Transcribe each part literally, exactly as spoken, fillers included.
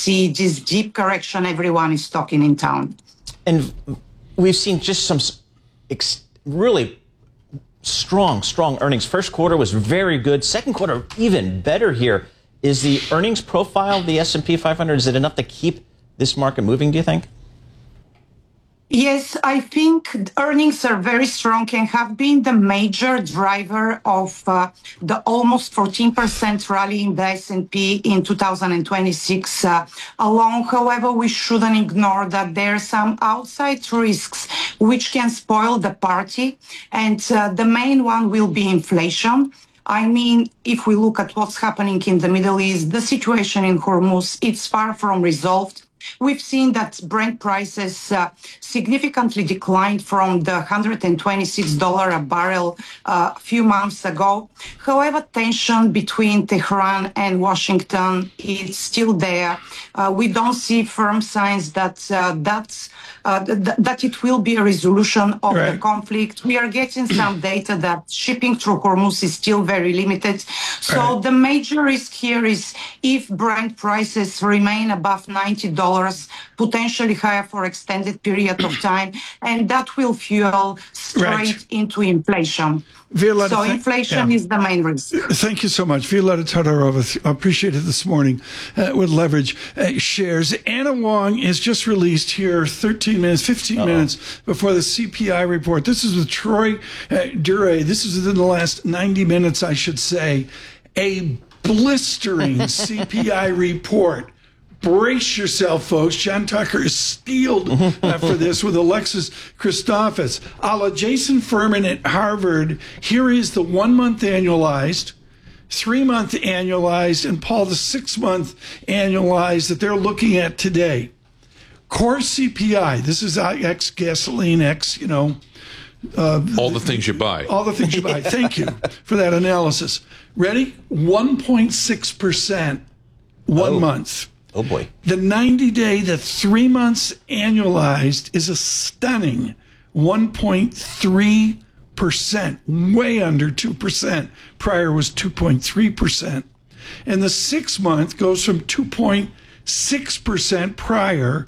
see this deep correction everyone is talking in town. And we've seen just some ex- really strong, strong earnings. First quarter was very good. Second quarter, even better here. Is the earnings profile of the S and P five hundred, is it enough to keep this market moving, do you think? Yes, I think earnings are very strong and have been the major driver of uh, the almost fourteen percent rally in the S and P in two thousand twenty-six uh, alone. However, we shouldn't ignore that there are some outside risks which can spoil the party. And uh, the main one will be inflation. I mean, if we look at what's happening in the Middle East, the situation in Hormuz, it's far from resolved. We've seen that Brent prices uh, significantly declined from the one hundred twenty-six dollars a barrel uh, a few months ago. However, tension between Tehran and Washington is still there. Uh, we don't see firm signs that uh, that's, uh, th- that it will be a resolution of right. the conflict. We are getting some data that shipping through Hormuz is still very limited. So right. the major risk here is if Brent prices remain above ninety dollars, potentially higher for extended period of time, and that will fuel straight right. into inflation. Violeta, so inflation yeah. is the main risk. Thank you so much. Violeta Todorova, appreciate it this morning uh, with Leverage uh, Shares. Anna Wong is just released here thirteen minutes, fifteen Uh-oh. minutes before the C P I report. This is with Troy uh, Dure. This is within the last ninety minutes, I should say. A blistering C P I report. Brace yourself, folks. John Tucker is steeled uh, for this with Alexis Christophas. A la Jason Furman at Harvard, here is the one-month annualized, three-month annualized, and Paul, the six-month annualized that they're looking at today. Core C P I, this is X gasoline, X, you know. Uh, all the things you buy. All the things you buy. Thank you for that analysis. Ready? one point six percent one oh. month. Oh, boy. The ninety-day, the three months annualized is a stunning one point three percent, way under two percent. Prior was two point three percent. And the six-month goes from two point six percent prior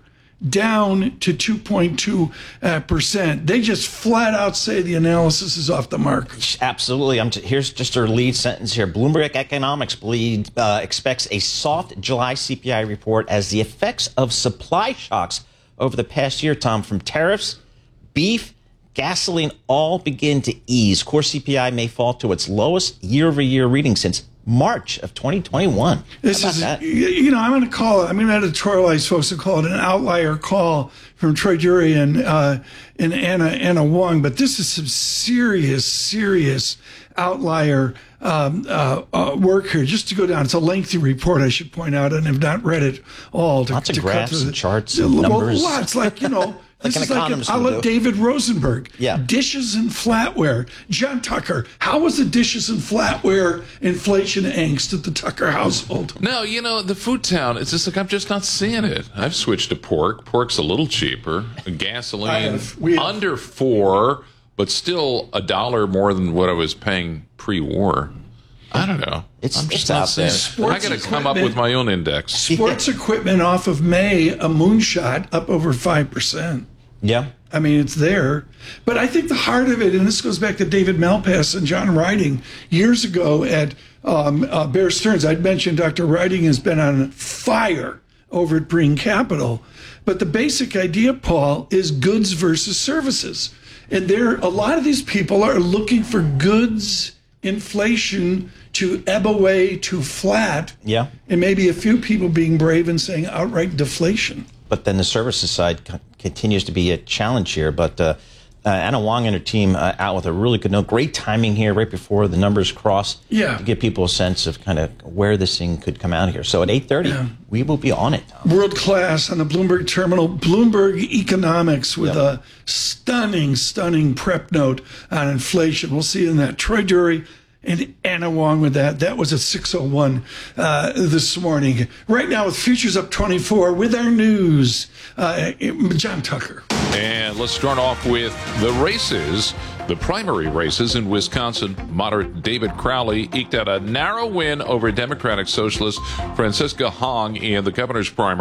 down to two point two percent. They just flat out say the analysis is off the mark. Absolutely. I'm t- here's just our lead sentence here. Bloomberg Economics bleed, uh, expects a soft July C P I report as the effects of supply shocks over the past year, Tom, from tariffs, beef, gasoline, all begin to ease. Core C P I may fall to its lowest year-over-year reading since March of twenty twenty-one. This is, that? you know, I'm going to call it, I'm going to editorialize folks and call it an outlier call from Troy Dure and, uh, and Anna, Anna Wong, but this is some serious, serious outlier um, uh, uh, work here. Just to go down, it's a lengthy report, I should point out, and have not read it all. To, lots to of graphs the, and charts and well, numbers. Lots, like, you know, Like this an is like a la David Rosenberg. Yeah. Dishes and flatware. John Tucker, how was the dishes and flatware inflation angst at the Tucker household? No, you know, the food town, it's just like I'm just not seeing it. I've switched to pork. Pork's a little cheaper. Gasoline, under four, but still a dollar more than what I was paying pre-war. I don't know. It's, I'm just it's not out there. seeing it. I got to come up with my own index. Sports equipment off of May, a moonshot, up over five percent. Yeah. I mean, it's there. But I think the heart of it, and this goes back to David Malpass and John Riding years ago at um, uh, Bear Stearns. I'd mentioned Doctor Riding has been on fire over at Breen Capital. But the basic idea, Paul, is goods versus services. And there, a lot of these people are looking for goods inflation to ebb away to flat. Yeah. And maybe a few people being brave and saying outright deflation. But then the services side c- continues to be a challenge here. But uh, uh, Anna Wong and her team uh, out with a really good note. Great timing here right before the numbers cross yeah. to give people a sense of kind of where this thing could come out here. So at eight thirty, yeah. we will be on it, Tom. World class on the Bloomberg terminal. Bloomberg Economics with yep. a stunning, stunning prep note on inflation. We'll see you in that. Troy Dure and Anna Wong with that. That was at six oh one uh, this morning. Right now with futures up twenty-four with our news, uh, John Tucker. And let's start off with the races. The primary races in Wisconsin. Moderate David Crowley eked out a narrow win over Democratic Socialist Francisca Hong in the governor's primary.